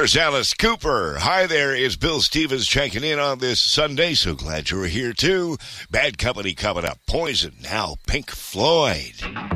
There's Alice Cooper. Hi there, it's Bill Stevens checking in on this Sunday. So glad you're here too. Bad Company coming up. Poison, now Pink Floyd.